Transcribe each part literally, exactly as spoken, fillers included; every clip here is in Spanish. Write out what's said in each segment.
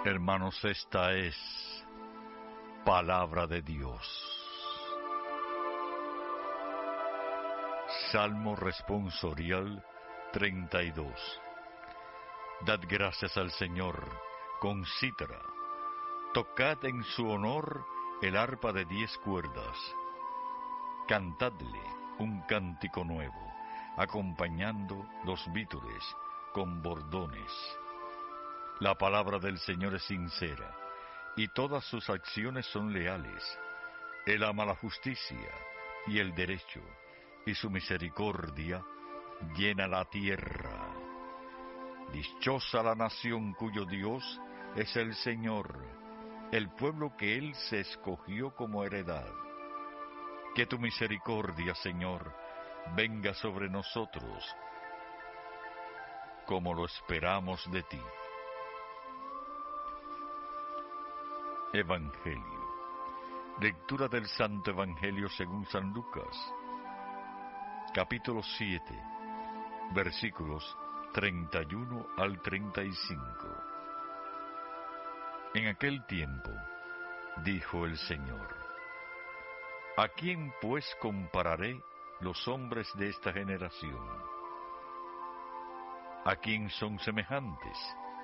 Hermanos, esta es palabra de Dios. Salmo responsorial treinta y dos. Dad gracias al Señor con cítara. Tocad en su honor el arpa de diez cuerdas. Cantadle un cántico nuevo, acompañando los vítores con bordones. La palabra del Señor es sincera, y todas sus acciones son leales. Él ama la justicia y el derecho, y su misericordia llena la tierra. Dichosa la nación cuyo Dios es el Señor, el pueblo que Él se escogió como heredad. Que tu misericordia, Señor, venga sobre nosotros, como lo esperamos de ti. Evangelio. Lectura del Santo Evangelio según San Lucas, capítulo siete, versículos treinta y uno al treinta y cinco. En aquel tiempo, dijo el Señor: ¿A quién pues compararé los hombres de esta generación? ¿A quién son semejantes?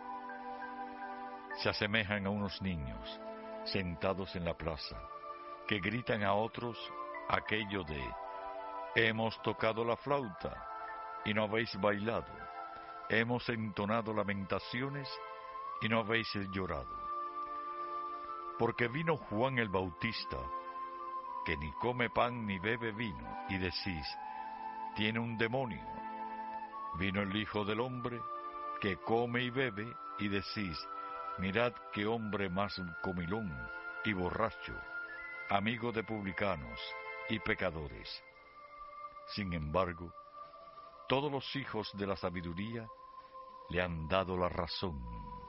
Se asemejan a unos niños sentados en la plaza, que gritan a otros aquello de: hemos tocado la flauta y no habéis bailado, hemos entonado lamentaciones y no habéis llorado. Porque vino Juan el Bautista, que ni come pan ni bebe vino, y decís: tiene un demonio. Vino el Hijo del Hombre, que come y bebe, y decís: mirad qué hombre más comilón y borracho, amigo de publicanos y pecadores. Sin embargo, todos los hijos de la sabiduría le han dado la razón.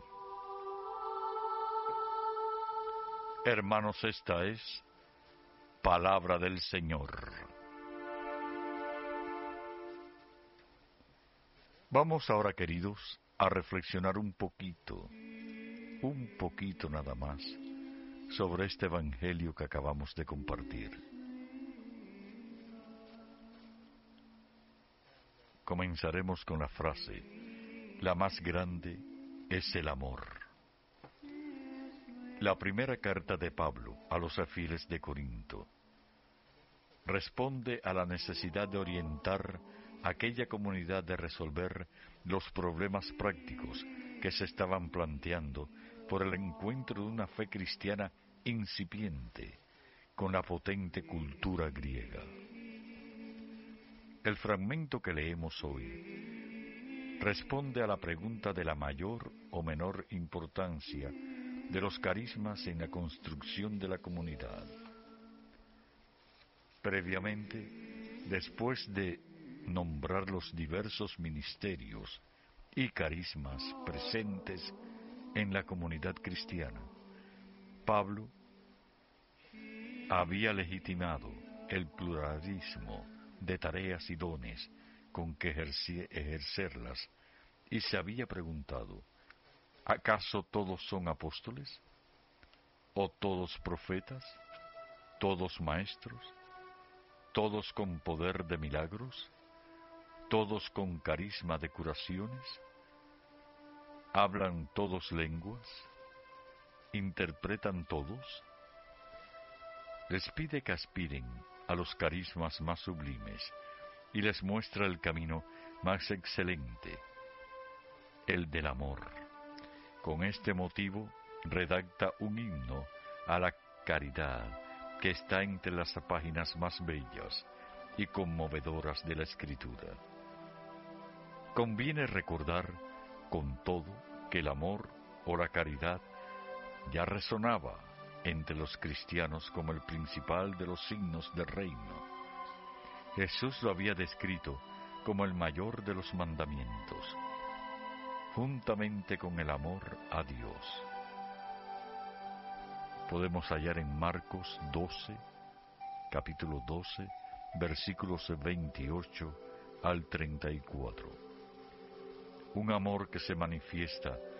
Hermanos, esta es palabra del Señor. Vamos ahora, queridos, a reflexionar un poquito, un poquito nada más, sobre este Evangelio que acabamos de compartir. Comenzaremos con la frase: la más grande es el amor. La primera carta de Pablo a los fieles de Corinto responde a la necesidad de orientar a aquella comunidad de resolver los problemas prácticos que se estaban planteando por el encuentro de una fe cristiana incipiente con la potente cultura griega. El fragmento que leemos hoy responde a la pregunta de la mayor o menor importancia de los carismas en la construcción de la comunidad. Previamente, después de nombrar los diversos ministerios y carismas presentes en la comunidad cristiana, Pablo había legitimado el pluralismo de tareas y dones con que ejercerlas y se había preguntado: ¿acaso todos son apóstoles? ¿O todos profetas? ¿Todos maestros? ¿Todos con poder de milagros? ¿Todos con carisma de curaciones? ¿Hablan todos lenguas? ¿Interpretan todos? Les pide que aspiren a los carismas más sublimes y les muestra el camino más excelente, el del amor. Con este motivo redacta un himno a la caridad que está entre las páginas más bellas y conmovedoras de la Escritura. Conviene recordar, con todo, que el amor o la caridad ya resonaba entre los cristianos como el principal de los signos del reino. Jesús lo había descrito como el mayor de los mandamientos, juntamente con el amor a Dios. Podemos hallar en Marcos doce, capítulo doce, versículos veintiocho al treinta y cuatro. Un amor que se manifiesta